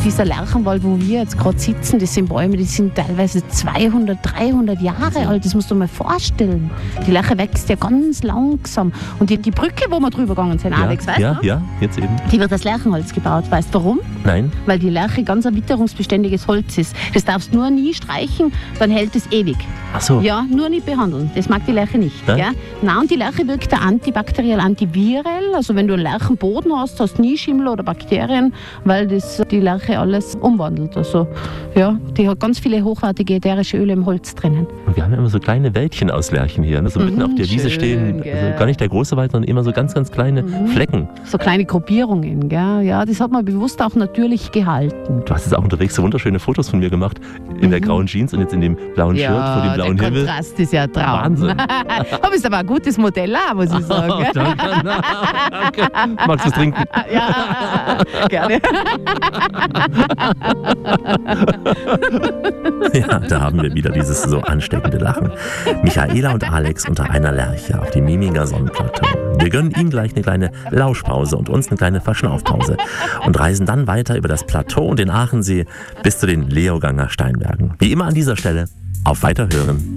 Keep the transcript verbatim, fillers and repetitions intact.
dieser Lärchenwald, wo wir jetzt gerade sitzen, das sind Bäume, die sind teilweise zweihundert, dreihundert Jahre alt. Das musst du dir mal vorstellen. Die Lärche wächst ja ganz langsam. Und die, die Brücke, wo wir drüber gegangen sind, Ja, Alex, weißt du? ja, ja, jetzt eben. Die wird aus Lärchenholz gebaut. Weißt du warum? Nein. Weil die Lärche ganz ein witterungsbeständiges Holz ist. Das darfst du nur nie streichen, dann hält es ewig. Ach so. Ja, nur nicht behandeln. Das mag die Lärche nicht. Ja? Ja? Nein, und die Lärche wirkt da antibakteriell, antivirell. Also wenn du einen Lärchenboden hast, hast du nie Schimmel oder Bakterien, weil das die Lärche alles umwandelt. Also ja, die hat ganz viele hochwertige ätherische Öle im Holz drinnen. Und wir haben ja immer so kleine Wäldchen aus Lärchen hier. Ne? So mitten Mhm, auf der Wiese schön, stehen. gell. Also gar nicht der große Wald, sondern immer so ganz, ganz kleine Mhm. Flecken. So kleine Gruppierungen, gell? Ja, das hat man bewusst auch natürlich gehalten. Du hast jetzt auch unterwegs so wunderschöne Fotos von mir gemacht. In der Mhm. grauen Jeans und jetzt in dem blauen Shirt vor dem blauen der Himmel. Kontrast ist ja ein Traum. Wahnsinn. Aber ist aber ein gutes Modell auch, muss ich sagen. Oh, danke, na, danke. Magst du es trinken? Ja, gerne. Ja, da haben wir wieder dieses so ansteckende Lachen. Michaela und Alex unter einer Lerche auf dem Miminger Sonnenplateau. Wir gönnen ihnen gleich eine kleine Lauschpause und uns eine kleine Verschnaufpause und reisen dann weiter über das Plateau und den Aachensee bis zu den Leoganger Steinbergen. Wie immer an dieser Stelle, auf Weiterhören.